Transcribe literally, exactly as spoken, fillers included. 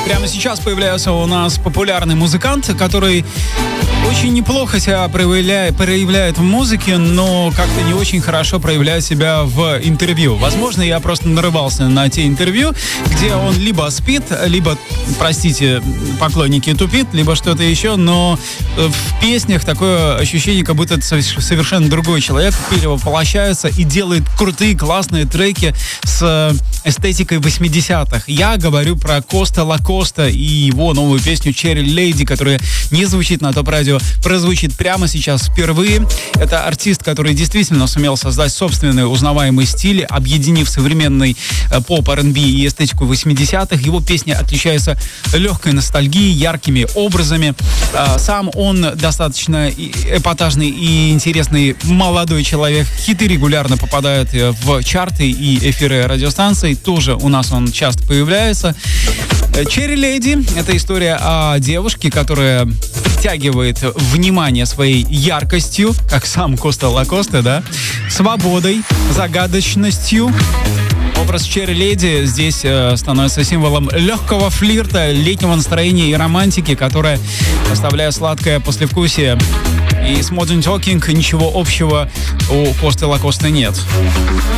Прямо сейчас появляется у нас популярный музыкант, который очень неплохо себя проявляет, проявляет в музыке, но как-то не очень хорошо проявляет себя в интервью. Возможно, я просто нарывался на те интервью, где он либо спит, либо, простите, поклонники, тупит, либо что-то еще, но в песнях такое ощущение, как будто это совершенно другой человек, перевоплощается и делает крутые, классные треки с эстетикой восьмидесятых. Я говорю про Коста Лакоста и его новую песню «Cherry Lady», которая не звучит на топ-радио, прозвучит прямо сейчас впервые. Это артист, который действительно сумел создать собственный узнаваемый стиль, объединив современный поп, ар энд би и эстетику восьмидесятых. Его песня отличается легкой ностальгией, яркими образами. Сам он достаточно эпатажный и интересный молодой человек. Хиты регулярно попадают в чарты и эфиры радиостанций. Тоже у нас он часто появляется. Cherry Lady — это история о девушке, которая притягивает внимание своей яркостью, как сам Коста Лакоста, да, свободой, загадочностью. Образ Cherry Lady здесь э, становится символом легкого флирта, летнего настроения и романтики, которая оставляет сладкое послевкусие. И с Modern Talking ничего общего у Косты Лакоста нет.